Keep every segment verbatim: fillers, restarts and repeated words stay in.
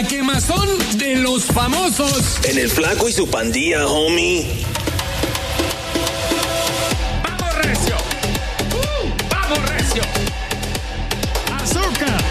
La quemazón de los famosos. En el Flaco y su pandilla, homie. ¡Vamos, recio! Uh, ¡Vamos, recio! ¡Azúcar!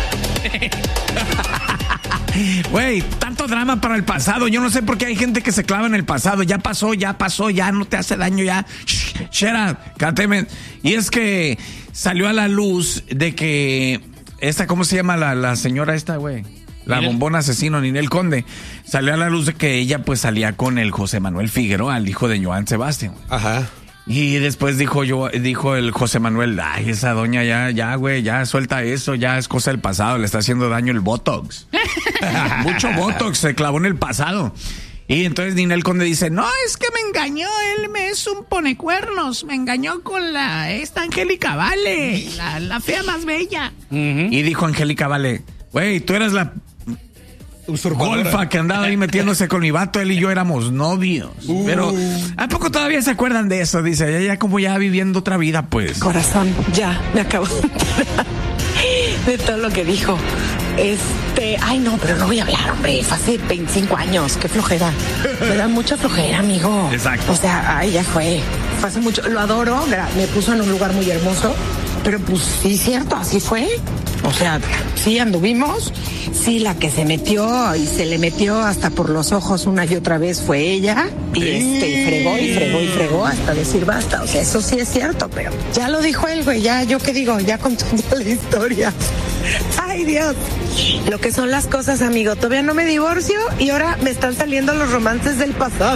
Güey, tanto drama para el pasado. Yo no sé por qué hay gente que se clava en el pasado. Ya pasó, ya pasó, ya no te hace daño, ya. Shh, shut up, cáteme. Y es que salió a la luz de que esta, ¿cómo se llama la, la señora esta, güey? La Ninel. bombona asesino, Ninel Conde. Salió a la luz de que ella pues salía con el José Manuel Figueroa, el hijo de Joan Sebastián. Ajá. Y después dijo yo, dijo el José Manuel, ay, esa doña ya, ya, güey, ya suelta eso, ya es cosa del pasado, le está haciendo daño el Botox. Mucho Botox se clavó en el pasado. Y entonces Ninel Conde dice, no, es que me engañó, él me es un ponecuernos, me engañó con la, esta Angélica Vale, la, la fea más bella. Uh-huh. Y dijo Angélica Vale, güey, tú eras la golfa que andaba ahí metiéndose con mi vato, él y yo éramos novios. Uh. Pero, ¿a poco todavía se acuerdan de eso? Dice, ella ya como ya viviendo otra vida, pues. Corazón, ya, me acabo de enterar de todo lo que dijo. Este, ay no, pero no voy a hablar, hombre, fue hace veinticinco años, qué flojera. Me da mucha flojera, amigo. Exacto. O sea, ay, ya fue. Fue hace mucho, lo adoro, me puso en un lugar muy hermoso, pero pues sí, cierto, así fue. O sea, sí anduvimos, sí la que se metió y se le metió hasta por los ojos una y otra vez fue ella, y este, y fregó y fregó y fregó hasta decir basta. O sea, eso sí es cierto, pero ya lo dijo él, güey, ya, yo qué digo, ya contó la historia. Ay, Dios. Lo que son las cosas, amigo. Todavía no me divorcio y ahora me están saliendo los romances del pasado.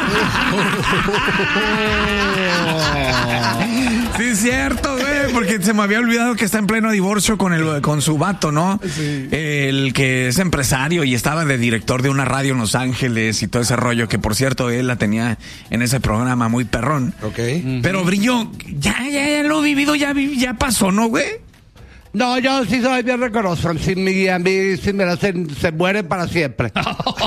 Sí, es cierto, güey, porque se me había olvidado que está en pleno divorcio con el con su vato, ¿no? Sí. El que es empresario y estaba de director de una radio en Los Ángeles y todo ese rollo, que por cierto él la tenía en ese programa muy perrón. Ok. Pero Brillo, ya, ya, ya lo vivido, ya, ya pasó, ¿no, güey? No, yo sí soy bien reconocido. Si mi, a mí, si me la, se, se muere para siempre.